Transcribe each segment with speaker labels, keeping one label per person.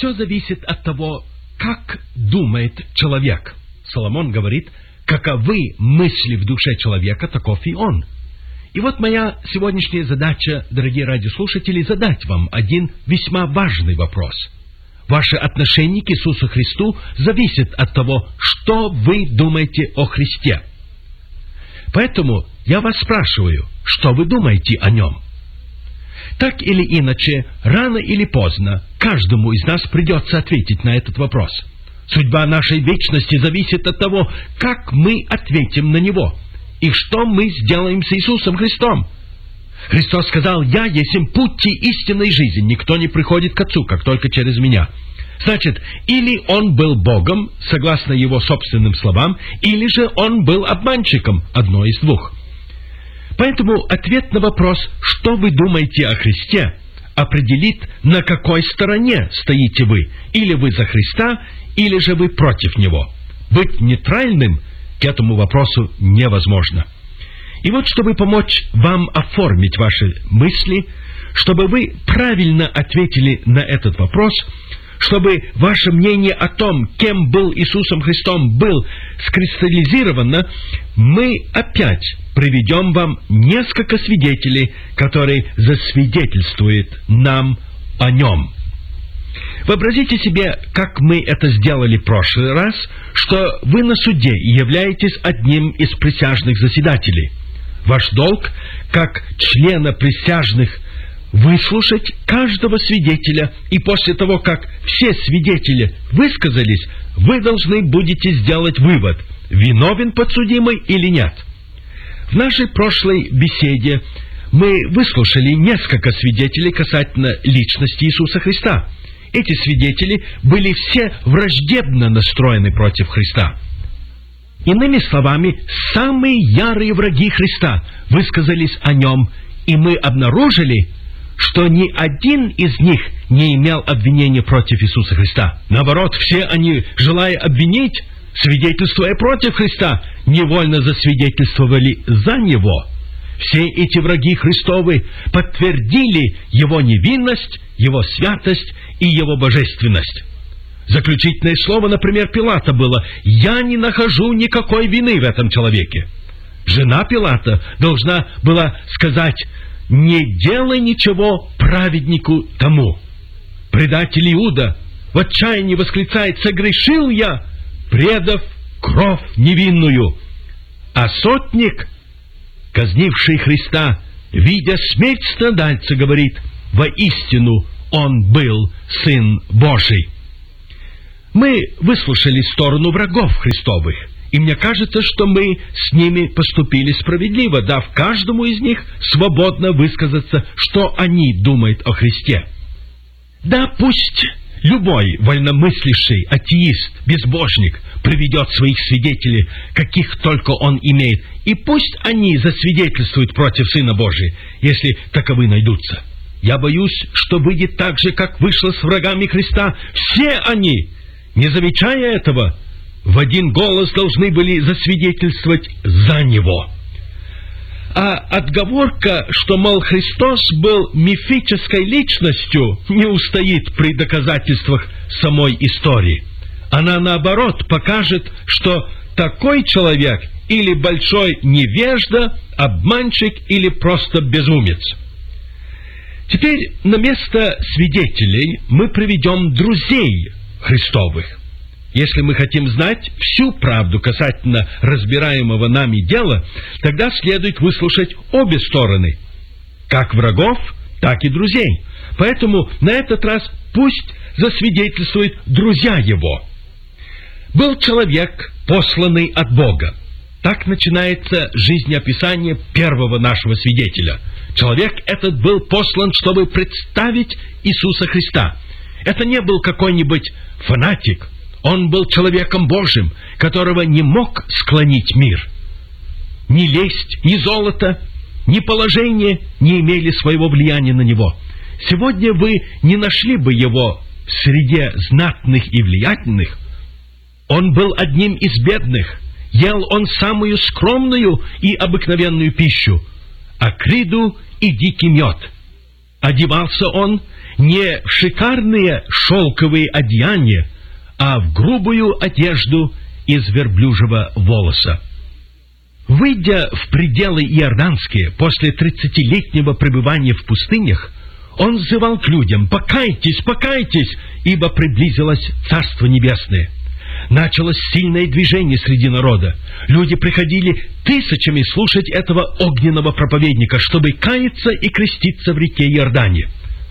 Speaker 1: Все зависит от того, как думает человек. Соломон говорит: каковы мысли в душе человека, таков и он. И вот моя сегодняшняя задача, дорогие радиослушатели, задать вам один весьма важный вопрос. Ваше отношение к Иисусу Христу зависит от того, что вы думаете о Христе. Поэтому я вас спрашиваю, что вы думаете о Нем? Так или иначе, рано или поздно, каждому из нас придется ответить на этот вопрос. Судьба нашей вечности зависит от того, как мы ответим на Него, и что мы сделаем с Иисусом Христом. Христос сказал: «Я есмь путь истинной жизни, никто не приходит к Отцу, как только через Меня». Значит, или Он был Богом, согласно Его собственным словам, или же Он был обманщиком, одно из двух. Поэтому ответ на вопрос, что вы думаете о Христе, определит, на какой стороне стоите вы. Или вы за Христа, или же вы против Него. Быть нейтральным к этому вопросу невозможно. И вот, чтобы помочь вам оформить ваши мысли, чтобы вы правильно ответили на этот вопрос, чтобы ваше мнение о том, кем был Иисусом Христом, был скристаллизировано, мы опять приведем вам несколько свидетелей, которые засвидетельствуют нам о Нем. Вообразите себе, как мы это сделали в прошлый раз, что вы на суде и являетесь одним из присяжных заседателей. Ваш долг, как члена присяжных, выслушать каждого свидетеля, и после того, как все свидетели высказались, вы должны будете сделать вывод, виновен подсудимый или нет. В нашей прошлой беседе мы выслушали несколько свидетелей касательно личности Иисуса Христа. Эти свидетели были все враждебно настроены против Христа. Иными словами, самые ярые враги Христа высказались о Нем, и мы обнаружили, что ни один из них не имел обвинения против Иисуса Христа. Наоборот, все они, желая обвинить, свидетельствуя против Христа, невольно засвидетельствовали за Него. Все эти враги Христовы подтвердили Его невинность, Его святость и Его божественность. Заключительное слово, например, Пилата было: «Я не нахожу никакой вины в этом человеке». Жена Пилата должна была сказать: «Не делай ничего праведнику тому». Предатель Иуда в отчаянии восклицает: «Согрешил я, предав кровь невинную». А сотник, казнивший Христа, видя смерть страдальца, говорит: «Воистину он был Сын Божий». Мы выслушали сторону врагов Христовых, и мне кажется, что мы с ними поступили справедливо, дав каждому из них свободно высказаться, что они думают о Христе. Да, пусть любой вольномыслящий атеист, безбожник приведет своих свидетелей, каких только он имеет, и пусть они засвидетельствуют против Сына Божия, если таковы найдутся. Я боюсь, что выйдет так же, как вышло с врагами Христа. Все они, не замечая этого, в один голос должны были засвидетельствовать за Него. А отговорка, что, мол, Христос был мифической личностью, не устоит при доказательствах самой истории. Она, наоборот, покажет, что такой человек или большой невежда, обманщик или просто безумец. Теперь на место свидетелей мы приведем друзей Христовых. Если мы хотим знать всю правду касательно разбираемого нами дела, тогда следует выслушать обе стороны, как врагов, так и друзей. Поэтому на этот раз пусть засвидетельствуют друзья его. Был человек, посланный от Бога. Так начинается жизнеописание первого нашего свидетеля. Человек этот был послан, чтобы представить Иисуса Христа. Это не был какой-нибудь фанатик. Он был человеком Божьим, которого не мог склонить мир. Ни лесть, ни золото, ни положение не имели своего влияния на него. Сегодня вы не нашли бы его в среде знатных и влиятельных. Он был одним из бедных. Ел он самую скромную и обыкновенную пищу, акриду и дикий мед. Одевался он не в шикарные шелковые одеяния, а в грубую одежду из верблюжьего волоса. Выйдя в пределы иорданские после 30-летнего пребывания в пустынях, он взывал к людям: «Покайтесь, покайтесь, ибо приблизилось Царство Небесное». Началось сильное движение среди народа. Люди приходили тысячами слушать этого огненного проповедника, чтобы каяться и креститься в реке Иордане.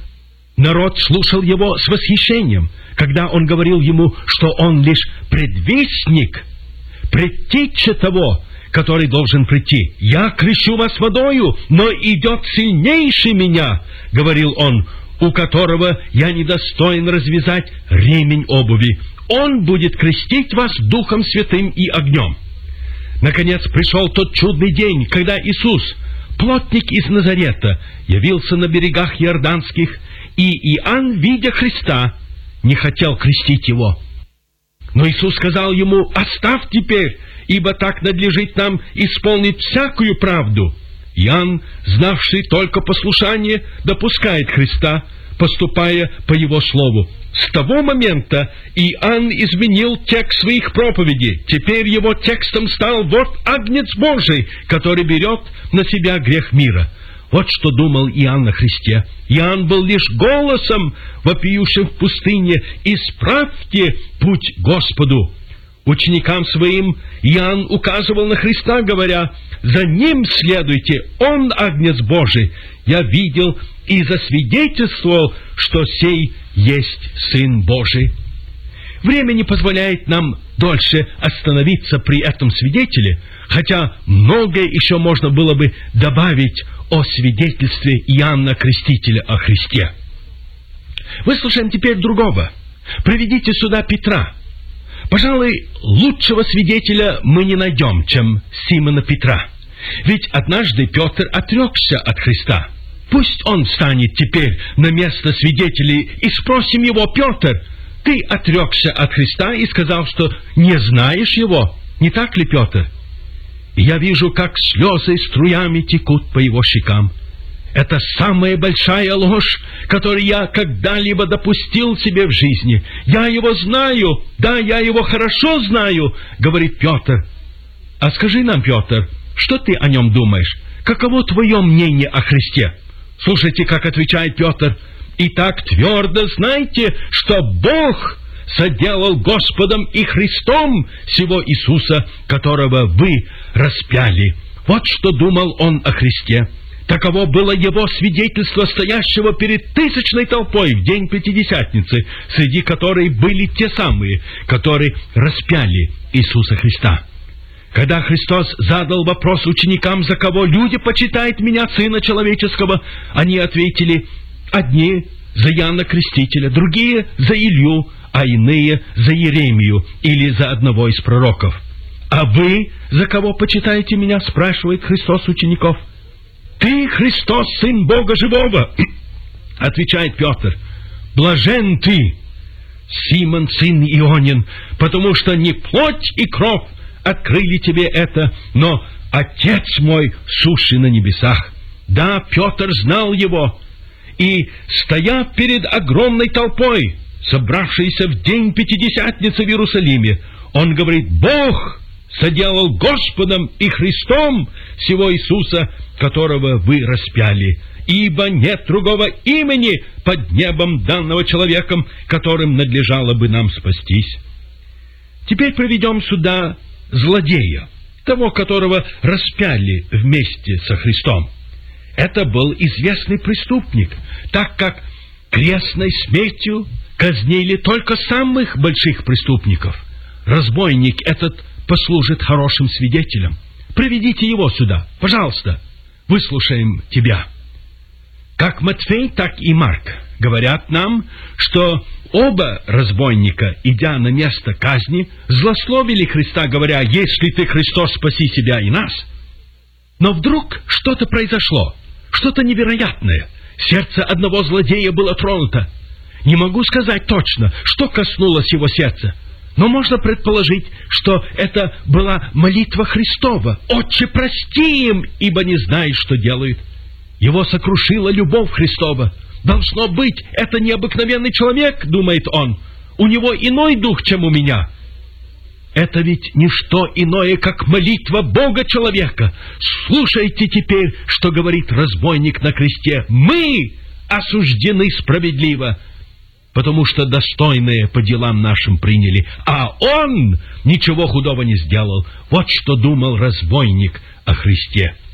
Speaker 1: Народ слушал его с восхищением, когда он говорил ему, что он лишь предвестник, предтеча того, который должен прийти. «Я крещу вас водою, но идет сильнейший меня», — говорил он, «у которого я недостоин развязать ремень обуви. Он будет крестить вас Духом Святым и огнем». Наконец пришел тот чудный день, когда Иисус, плотник из Назарета, явился на берегах Иорданских, и Иоанн, видя Христа, не хотел крестить его. Но Иисус сказал ему: «Оставь теперь, ибо так надлежит нам исполнить всякую правду». Иоанн, знавший только послушание, допускает Христа, поступая по его слову. С того момента Иоанн изменил текст своих проповедей. Теперь его текстом стал: «Вот Агнец Божий, который берет на себя грех мира». Вот что думал Иоанн о Христе. Иоанн был лишь голосом, вопиющим в пустыне: «Исправьте путь Господу». Ученикам своим Иоанн указывал на Христа, говоря: «За Ним следуйте, Он Агнец Божий. Я видел и засвидетельствовал, что сей есть Сын Божий». Время не позволяет нам дольше остановиться при этом свидетеле, хотя многое еще можно было бы добавить о свидетельстве Иоанна Крестителя о Христе. Выслушаем теперь другого. Приведите сюда Петра. Пожалуй, лучшего свидетеля мы не найдем, чем Симона Петра. Ведь однажды Петр отрекся от Христа. Пусть он встанет теперь на место свидетелей, и спросим его: «Петр, ты отрекся от Христа и сказал, что не знаешь его, не так ли, Петр?» И я вижу, как слезы струями текут по его щекам. Это самая большая ложь, которую я когда-либо допустил себе в жизни. «Я его знаю, да, я его хорошо знаю», — говорит Петр. А скажи нам, Петр, что ты о нем думаешь? Каково твое мнение о Христе? Слушайте, как отвечает Петр: «Итак, твердо знайте, что Бог соделал Господом и Христом сего Иисуса, которого вы распяли». Вот что думал он о Христе. Таково было его свидетельство, стоящего перед тысячной толпой в день Пятидесятницы, среди которой были те самые, которые распяли Иисуса Христа. Когда Христос задал вопрос ученикам: «За кого люди почитают меня, Сына Человеческого?», они ответили: «Одни за Иоанна Крестителя, другие за Илью, а иные за Иеремию или за одного из пророков». «А вы за кого почитаете меня?» — спрашивает Христос учеников. «Ты, Христос, Сын Бога Живого», — отвечает Петр. «Блажен ты, Симон, сын Ионин, потому что не плоть и кровь открыли тебе это, но Отец мой, сущий на небесах». Да, Петр знал его, и, стоя перед огромной толпой, собравшейся в день Пятидесятницы в Иерусалиме, он говорит: «Бог соделал Господом и Христом сего Иисуса, которого вы распяли, ибо нет другого имени под небом данного человеком, которым надлежало бы нам спастись». Теперь приведем сюда злодея, того, которого распяли вместе со Христом. Это был известный преступник, так как крестной смертью казнили только самых больших преступников. Разбойник этот послужит хорошим свидетелем. Приведите его сюда, пожалуйста, выслушаем тебя. Как Матфей, так и Марк говорят нам, что оба разбойника, идя на место казни, злословили Христа, говоря: «Если ты Христос, спаси себя и нас». Но вдруг что-то произошло, что-то невероятное. Сердце одного злодея было тронуто. Не могу сказать точно, что коснулось его сердца, но можно предположить, что это была молитва Христова: «Отче, прости им, ибо не знают, что делают». Его сокрушила любовь Христова. Должно быть, это необыкновенный человек, думает он. У него иной дух, чем у меня. Это ведь не что иное, как молитва Бога-человека. Слушайте теперь, что говорит разбойник на кресте. Мы осуждены справедливо, потому что достойные по делам нашим приняли, а он ничего худого не сделал. Вот что думал разбойник о Христе.